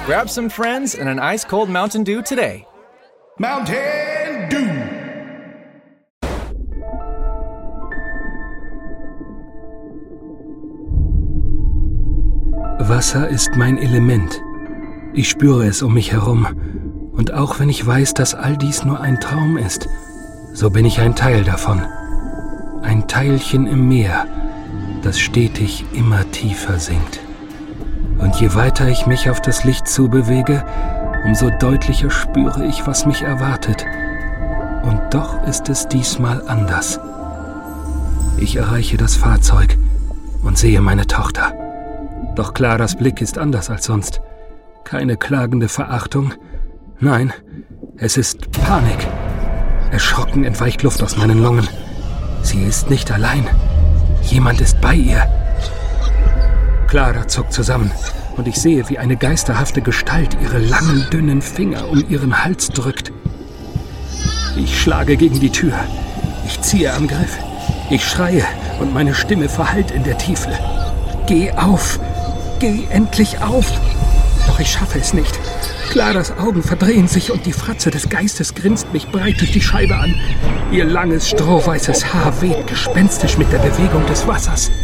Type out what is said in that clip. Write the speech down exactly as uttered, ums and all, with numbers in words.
Grab some friends and an ice-cold Mountain Dew today. Mountain Dew. Wasser ist mein Element. Ich spüre es um mich herum. Und auch wenn ich weiß, dass all dies nur ein Traum ist, so bin ich ein Teil davon. Ein Teilchen im Meer, das stetig immer tiefer sinkt. Und je weiter ich mich auf das Licht zubewege, umso deutlicher spüre ich, was mich erwartet. Und doch ist es diesmal anders. Ich erreiche das Fahrzeug und sehe meine Tochter. Doch Claras Blick ist anders als sonst. Keine klagende Verachtung. Nein, es ist Panik. Erschrocken entweicht Luft aus meinen Lungen. Sie ist nicht allein. Jemand ist bei ihr. Clara zuckt zusammen und ich sehe, wie eine geisterhafte Gestalt ihre langen, dünnen Finger um ihren Hals drückt. Ich schlage gegen die Tür. Ich ziehe am Griff. Ich schreie und meine Stimme verhallt in der Tiefe. Geh auf! Geh endlich auf! Doch ich schaffe es nicht. Claras Augen verdrehen sich und die Fratze des Geistes grinst mich breit durch die Scheibe an. Ihr langes, strohweißes Haar weht gespenstisch mit der Bewegung des Wassers.